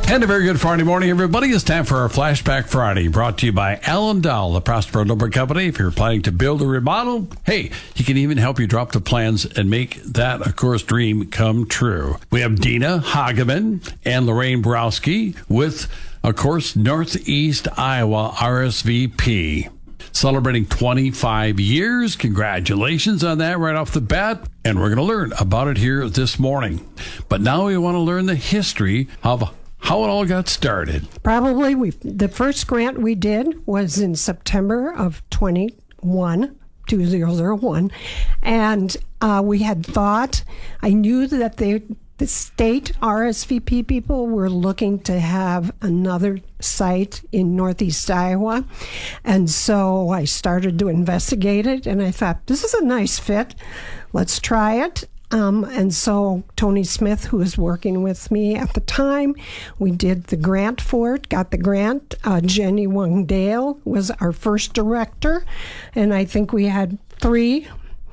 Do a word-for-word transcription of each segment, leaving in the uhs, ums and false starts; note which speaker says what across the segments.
Speaker 1: And a very good Friday morning, everybody. It's time for our Flashback Friday, brought to you by Allen Dahl, the Prospero Lumber Company. If you're planning to build or remodel, hey, he can even help you drop the plans and make that, of course, dream come true. We have Dina Hageman and Lorraine Borowski with, of course, Northeast Iowa R S V P. Celebrating twenty-five years. Congratulations on that right off the bat. And we're going to learn about it here this morning. But now we want to learn the history of how it all got started.
Speaker 2: Probably we the first grant we did was in September of twenty-one, two thousand one, and uh, we had thought, I knew that they, the state R S V P people were looking to have another site in Northeast Iowa, and so I started to investigate it, and I thought, this is a nice fit. Let's try it. Um, and so Tony Smith, who was working with me at the time, we did the grant for it, got the grant. Uh, Jenny Wong Dale was our first director, and I think we had three,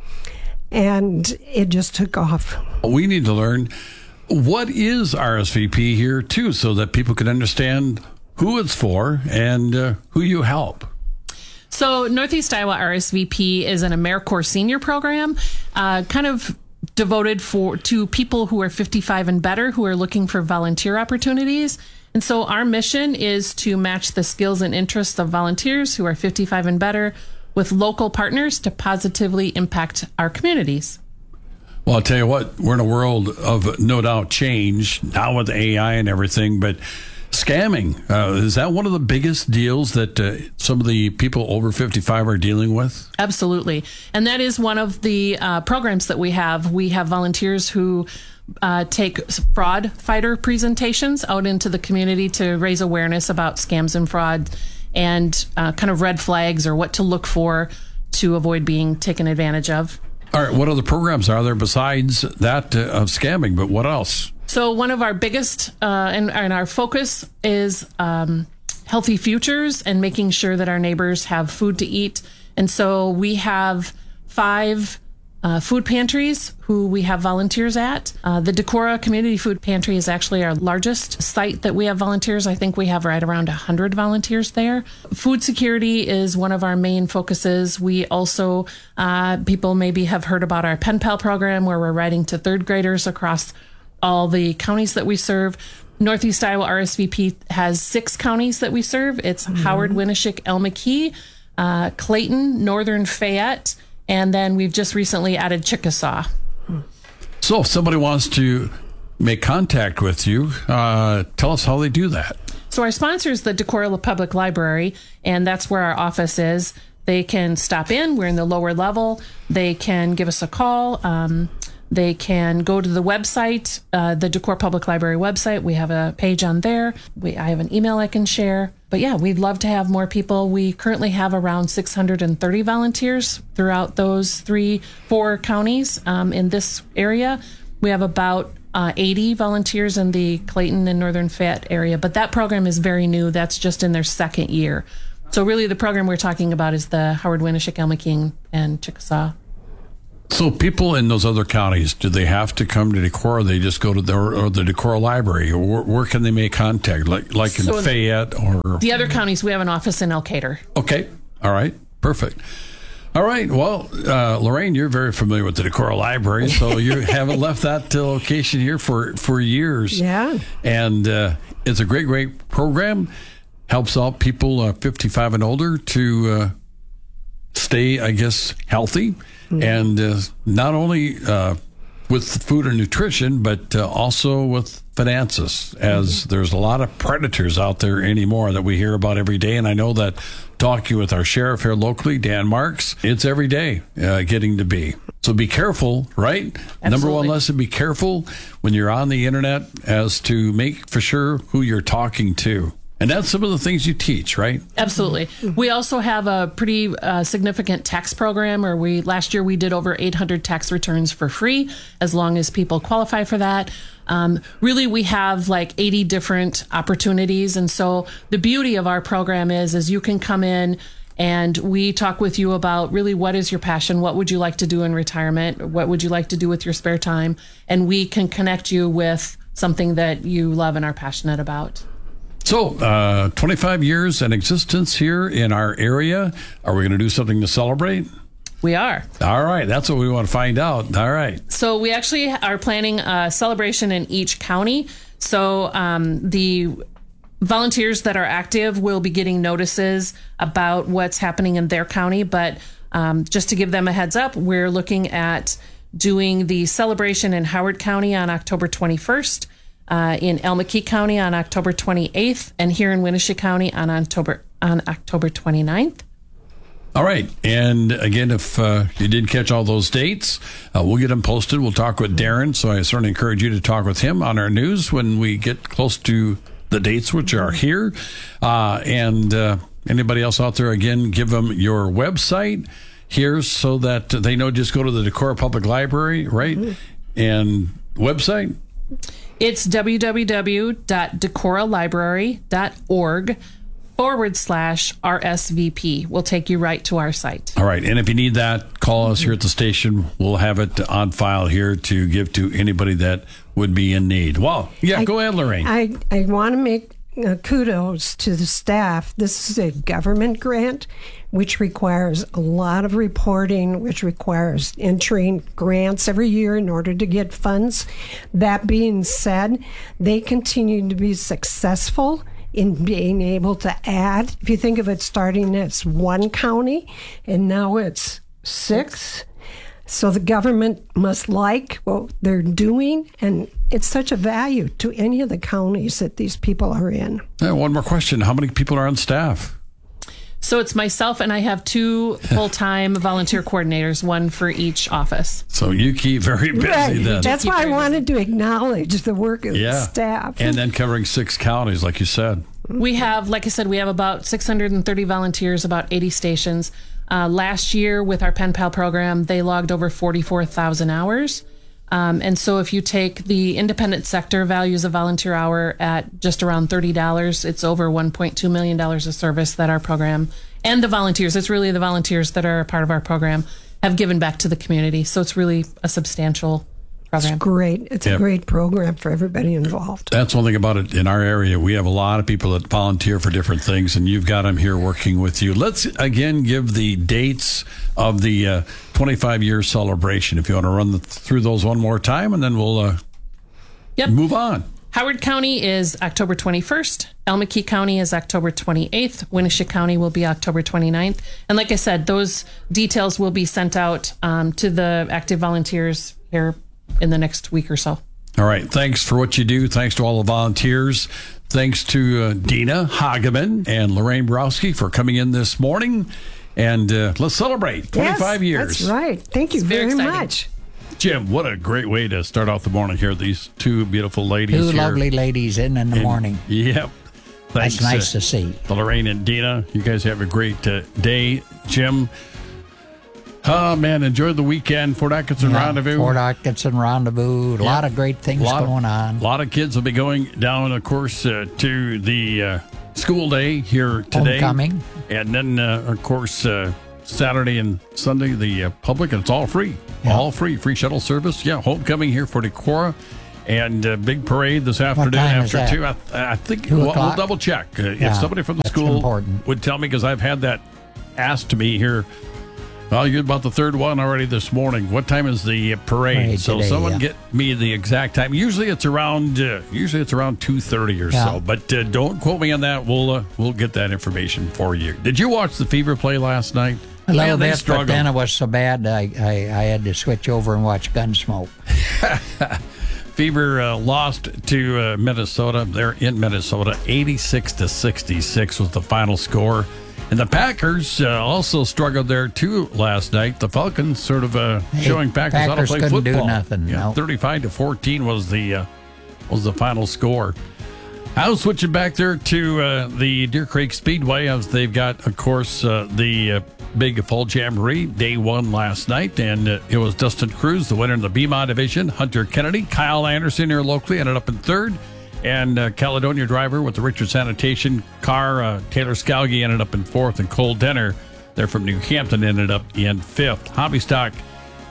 Speaker 2: and it just took off.
Speaker 1: We need to learn what is R S V P here, too, so that people can understand who it's for and uh, who you help.
Speaker 3: So Northeast Iowa R S V P is an AmeriCorps senior program, uh, kind of devoted for to people who are fifty-five and better, who are looking for volunteer opportunities. And so our mission is to match the skills and interests of volunteers who are fifty-five and better with local partners to positively impact our communities.
Speaker 1: Well, I'll tell you what, we're in a world of no doubt change now with A I and everything, but scamming, uh, is that one of the biggest deals that uh, some of the people over fifty-five are dealing with?
Speaker 3: Absolutely. And that is one of the uh, programs that we have. We have volunteers who uh, take fraud fighter presentations out into the community to raise awareness about scams and fraud and uh, kind of red flags or what to look for to avoid being taken advantage of.
Speaker 1: All right. What other programs are there besides that uh, of scamming? But what else?
Speaker 3: So one of our biggest uh, and, and our focus is um, healthy futures and making sure that our neighbors have food to eat. And so we have five uh, food pantries who we have volunteers at. Uh, the Decorah Community Food Pantry is actually our largest site that we have volunteers. I think we have right around one hundred volunteers there. Food security is one of our main focuses. We also, uh, people maybe have heard about our Pen Pal program where we're writing to third graders across all the counties that we serve. Northeast Iowa R S V P has six counties that we serve. It's mm-hmm. Howard, Winneshiek, El-McKee, uh, Clayton, Northern Fayette, and then we've just recently added Chickasaw.
Speaker 1: So if somebody wants to make contact with you, uh, tell us how they do that.
Speaker 3: So our sponsor is the Decorah Public Library, and that's where our office is. They can stop in. We're in the lower level. They can give us a call. Um, They can go to the website, uh, the Decorah Public Library website. We have a page on there. We, I have an email I can share. But yeah, we'd love to have more people. We currently have around six hundred thirty volunteers throughout those three, four counties um, in this area. We have about uh, eighty volunteers in the Clayton and Northern Fayette area. But that program is very new. That's just in their second year. So really the program we're talking about is the Howard, Winneshiek, El-McKee, and Chickasaw.
Speaker 1: So people in those other counties, do they have to come to Decorah? Or they just go to the, or the Decorah Library? Or where, where can they make contact? Like like in so Fayette or...
Speaker 3: The other counties, we have an office in Elkader.
Speaker 1: Okay. All right. Perfect. All right. Well, uh, Lorraine, you're very familiar with the Decorah Library, so you haven't left that uh, location here for, for years.
Speaker 2: Yeah.
Speaker 1: And uh, it's a great, great program. Helps out people uh, fifty-five and older to uh, stay, I guess, healthy. Mm-hmm. And uh, not only uh, with food and nutrition, but uh, also with finances, as mm-hmm. there's a lot of predators out there anymore that we hear about every day. And I know that talking with our sheriff here locally, Dan Marks, it's every day uh, getting to be. So be careful, right? Absolutely. Number one lesson, be careful when you're on the internet as to make for sure who you're talking to. And that's some of the things you teach, right?
Speaker 3: Absolutely. We also have a pretty uh, significant tax program, or we last year we did over eight hundred tax returns for free, as long as people qualify for that. Um, really, we have like eighty different opportunities. And so the beauty of our program is, is you can come in and we talk with you about really what is your passion? What would you like to do in retirement? What would you like to do with your spare time? And we can connect you with something that you love and are passionate about.
Speaker 1: So, uh, twenty-five years in existence here in our area. Are we going to do something to celebrate?
Speaker 3: We are.
Speaker 1: All right. That's what we want to find out. All right.
Speaker 3: So we actually are planning a celebration in each county. So um, the volunteers that are active will be getting notices about what's happening in their county. But um, just to give them a heads up, we're looking at doing the celebration in Howard County on October twenty-first. Uh, in Elmekey County on October twenty-eighth, and here in Winnebago County on October on October twenty-ninth.
Speaker 1: All right. And again, if uh, you did catch all those dates, uh, we'll get them posted. We'll talk with Darren. So I certainly encourage you to talk with him on our news when we get close to the dates, which are here. Uh, and uh, anybody else out there, again, give them your website here so that they know. Just go to the Decorah Public Library, right? Mm-hmm. And website?
Speaker 3: It's www.decorahlibrary.org forward slash RSVP. We'll take you right to our site.
Speaker 1: All right. And if you need that, call us here at the station. We'll have it on file here to give to anybody that would be in need. Well, yeah,
Speaker 2: I,
Speaker 1: go ahead, Lorraine.
Speaker 2: I, I want to make uh, kudos to the staff. This is a government grant, which requires a lot of reporting, which requires entering grants every year in order to get funds. That being said, they continue to be successful in being able to add. If you think of it starting as one county, and now it's six. So the government must like what they're doing, and it's such a value to any of the counties that these people are in.
Speaker 1: Yeah, one more question. How many people are on staff?
Speaker 3: So it's myself, and I have two full-time volunteer coordinators, one for each office.
Speaker 1: So you keep very busy
Speaker 2: right.
Speaker 1: then.
Speaker 2: That's why I wanted to acknowledge the work of
Speaker 1: yeah.
Speaker 2: the staff.
Speaker 1: And then covering six counties, like you said.
Speaker 3: We have, like I said, we have about six hundred thirty volunteers, about eighty stations. Uh, last year with our Pen Pal program, they logged over forty-four thousand hours. Um, and so if you take the independent sector values a volunteer hour at just around thirty dollars, it's over one point two million dollars of service that our program and the volunteers, it's really the volunteers that are a part of our program, have given back to the community. So it's really a substantial program.
Speaker 2: It's great. It's yep. a great program for everybody involved.
Speaker 1: That's one thing about it. In our area, we have a lot of people that volunteer for different things, and you've got them here working with you. Let's, again, give the dates of the uh, twenty-five-year celebration, if you want to run the, through those one more time, and then we'll uh,
Speaker 3: yep.
Speaker 1: move on.
Speaker 3: Howard County is October twenty-first. Elmekey County is October twenty-eighth. Winnebago County will be October twenty-ninth. And like I said, those details will be sent out um, to the active volunteers here in the next week or so.
Speaker 1: All right. Thanks for what you do. Thanks to all the volunteers. Thanks to uh, Dina Hageman and Lorraine Borowski for coming in this morning. And uh, let's celebrate twenty-five
Speaker 2: yes,
Speaker 1: years.
Speaker 2: That's right. Thank you
Speaker 3: it's
Speaker 2: very,
Speaker 3: very
Speaker 2: much.
Speaker 1: Jim, what a great way to start off the morning here. These two beautiful ladies
Speaker 4: Two
Speaker 1: here.
Speaker 4: lovely ladies in in the
Speaker 1: and,
Speaker 4: morning.
Speaker 1: Yep. Thanks,
Speaker 4: That's nice
Speaker 1: uh,
Speaker 4: to see.
Speaker 1: Lorraine and Dina, you guys have a great uh, day. Jim, oh, man, enjoy the weekend. Fort Atkinson
Speaker 4: Yeah,
Speaker 1: Rendezvous.
Speaker 4: Fort Atkinson Rendezvous. A lot of great things
Speaker 1: lot
Speaker 4: going
Speaker 1: of,
Speaker 4: on.
Speaker 1: A lot of kids will be going down, of course, uh, to the uh, school day here today.
Speaker 4: Homecoming.
Speaker 1: And then, uh, of course, uh, Saturday and Sunday, the uh, public, and it's all free.
Speaker 4: Yeah.
Speaker 1: All free. Free shuttle service. Yeah, homecoming here for Decorah. And uh, big parade this afternoon
Speaker 4: time is
Speaker 1: after
Speaker 4: that?
Speaker 1: two. I, I think
Speaker 4: Two
Speaker 1: we'll, we'll
Speaker 4: o'clock?
Speaker 1: double check. Uh,
Speaker 4: Yeah,
Speaker 1: if somebody from the
Speaker 4: that's
Speaker 1: school
Speaker 4: important.
Speaker 1: would tell me, because I've had that asked to me here. Well, you're about the third one already this morning. What time is the uh, parade?
Speaker 4: Parade
Speaker 1: so
Speaker 4: today,
Speaker 1: someone
Speaker 4: yeah.
Speaker 1: get me the exact time. Usually it's around. Uh, usually it's around two thirty or
Speaker 4: Yeah.
Speaker 1: so. But uh, don't quote me on that. We'll uh, we'll get that information for you. Did you watch the Fever play last night?
Speaker 4: A little
Speaker 1: Man, they
Speaker 4: bit, but
Speaker 1: struggled.
Speaker 4: then it was so bad I, I, I had to switch over and watch Gunsmoke.
Speaker 1: Fever uh, lost to uh, Minnesota. They're in Minnesota. eighty-six to sixty-six was the final score. And the Packers uh, also struggled there too last night. The Falcons sort of uh, showing Packers, how to
Speaker 4: Packers
Speaker 1: play
Speaker 4: couldn't do
Speaker 1: football.
Speaker 4: nothing,
Speaker 1: Yeah,
Speaker 4: no.
Speaker 1: thirty-five to fourteen was the uh, was the final score. I was switching back there to uh, the Deer Creek Speedway, as they've got, of course, uh, the uh, big fall jamboree day one last night, and uh, it was Dustin Cruz, the winner in the B M A division. Hunter Kennedy, Kyle Anderson here locally ended up in third, and uh, Caledonia driver with the Richard Sanitation car, uh, Taylor Scalgi, ended up in fourth, and Cole Denner, they're from New Hampton, ended up in fifth. Hobby Stock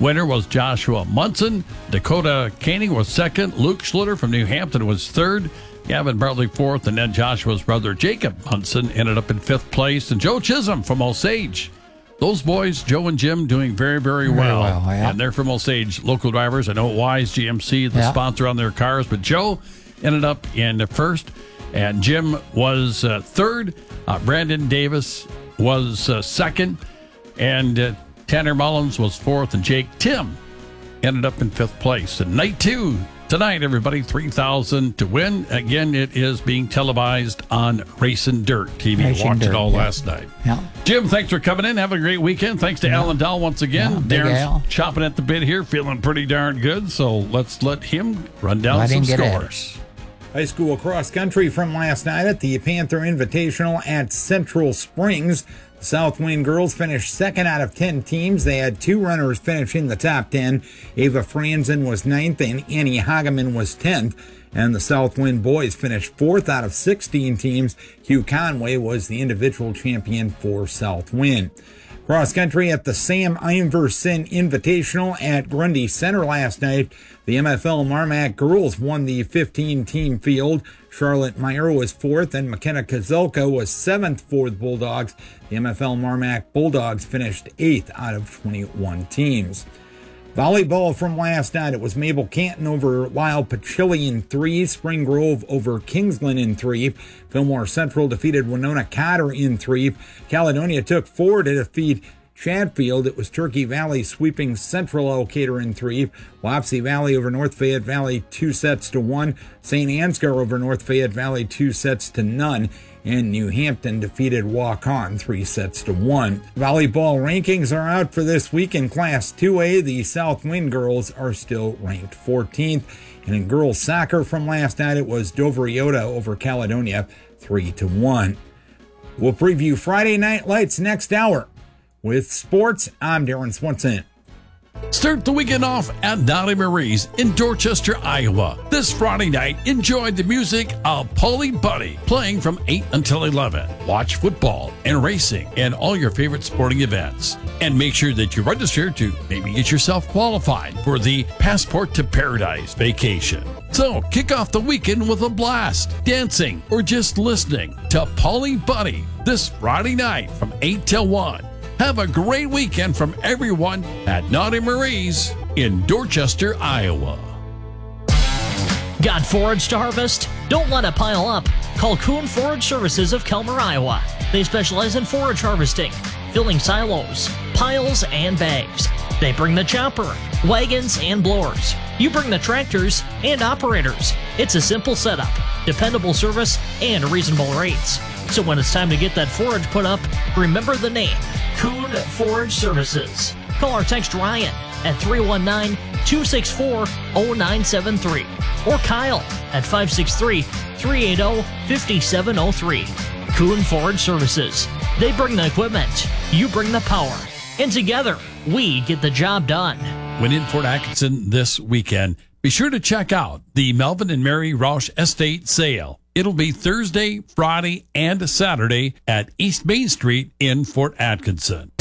Speaker 1: Winner was Joshua Munson. Dakota Caney was second. Luke Schluter from New Hampton was third. Gavin Bartley fourth. And then Joshua's brother Jacob Munson ended up in fifth place. And Joe Chisholm from Osage. Those boys, Joe and Jim, doing very, very,
Speaker 4: Very
Speaker 1: well.
Speaker 4: well, yeah.
Speaker 1: And they're from Osage, local drivers. I know Wise G M C, the
Speaker 4: Yeah.
Speaker 1: sponsor on their cars. But Joe ended up in the first. And Jim was uh, third. Uh, Brandon Davis was uh, second. And uh, Tanner Mullins was fourth. And Jake Tim ended up in fifth place. And night two tonight, everybody, three thousand to win. Again, it is being televised on Racing Dirt T V.
Speaker 4: Racing
Speaker 1: Watched
Speaker 4: Dirt,
Speaker 1: it all
Speaker 4: yeah.
Speaker 1: last night.
Speaker 4: Yeah.
Speaker 1: Jim, thanks for coming in. Have a great weekend. Thanks to Alan Dahl once again.
Speaker 4: Yeah, Big
Speaker 1: Darren's
Speaker 4: Al.
Speaker 1: chopping at the bit here, feeling pretty darn good. So let's let him run down
Speaker 4: Let
Speaker 1: some
Speaker 4: him get at it.
Speaker 1: scores.
Speaker 5: High school cross country from last night at the Panther Invitational at Central Springs. The Southwind girls finished second out of ten teams. They had two runners finish in the top ten. Ava Franzen was ninth and Annie Hageman was tenth. And the Southwind boys finished fourth out of sixteen teams. Hugh Conway was the individual champion for Southwind. Cross country at the Sam Iverson Invitational at Grundy Center last night. The M F L Marmac girls won the fifteen-team field. Charlotte Meyer was fourth and McKenna Kozelka was seventh for the Bulldogs. The M F L Marmac Bulldogs finished eighth out of twenty-one teams. Volleyball from last night. It was Mabel Canton over Lyle Pachilli in three. Spring Grove over Kingsland in three. Fillmore Central defeated Winona Cotter in three. Caledonia took four to defeat Chatfield. It was Turkey Valley sweeping Central Elkader in three. Wapsie Valley over North Fayette Valley two sets to one. Saint Ansgar over North Fayette Valley two sets to none. And New Hampton defeated Waukon three sets to one. Volleyball rankings are out for this week in Class two A. The Southwind girls are still ranked fourteenth. And in girls soccer from last night, it was Dover Iota over Caledonia three to one. We'll preview Friday Night Lights next hour. With sports, I'm Darren Swanson.
Speaker 1: Start the weekend off at Dolly Marie's in Dorchester, Iowa. This Friday night, enjoy the music of Polly Buddy playing from eight until eleven. Watch football and racing and all your favorite sporting events. And make sure that you register to maybe get yourself qualified for the Passport to Paradise vacation. So kick off the weekend with a blast, dancing, or just listening to Polly Buddy this Friday night from eight till one. Have a great weekend from everyone at Naughty Marie's in Dorchester, Iowa.
Speaker 6: Got forage to harvest? Don't let it pile up. Call Kuhn Forage Services of Kelmer, Iowa. They specialize in forage harvesting, filling silos, piles, and bags. They bring the chopper, wagons, and blowers. You bring the tractors and operators. It's a simple setup, dependable service, and reasonable rates. So when it's time to get that forage put up, remember the name, Kuhn Forage Services. Call or text Ryan at three one nine, two six four, zero nine seven three or Kyle at five six three, three eight zero, five seven zero three. Kuhn Forage Services. They bring the equipment, you bring the power, and together we get the job done.
Speaker 1: When in Fort Atkinson this weekend, be sure to check out the Melvin and Mary Roush Estate Sale. It'll be Thursday, Friday, and Saturday at East Main Street in Fort Atkinson.